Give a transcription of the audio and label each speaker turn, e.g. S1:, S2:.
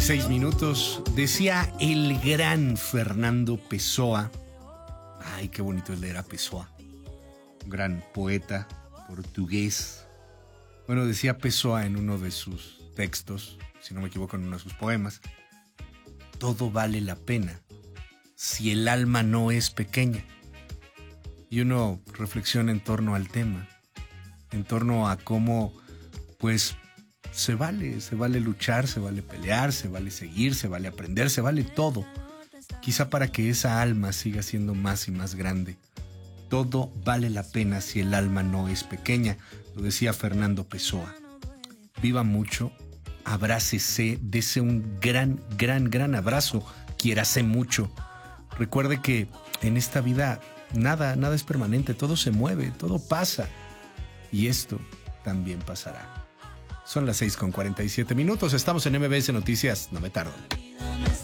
S1: 6 minutos. Decía el gran Fernando Pessoa. Ay, qué bonito es leer a Pessoa. Un gran poeta portugués. Bueno, decía Pessoa en uno de sus textos, si no me equivoco, en uno de sus poemas: todo vale la pena si el alma no es pequeña. Y uno reflexiona en torno al tema, en torno a cómo, pues, se vale luchar, se vale pelear, se vale seguir, se vale aprender, se vale todo. Quizá para que esa alma siga siendo más y más grande. Todo vale la pena si el alma no es pequeña, lo decía Fernando Pessoa. Viva mucho, abrácese, dese un gran abrazo, quiérase mucho. Recuerde que en esta vida nada es permanente, todo se mueve, todo pasa. Y esto también pasará. Son las 6:47 minutos, estamos en MBS Noticias, no me tardo.